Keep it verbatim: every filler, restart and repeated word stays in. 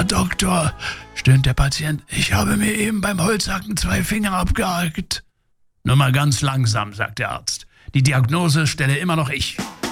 Doktor, stöhnt der Patient, ich habe mir eben beim Holzhacken zwei Finger abgehackt. Nur mal ganz langsam, sagt der Arzt. Die Diagnose stelle immer noch ich.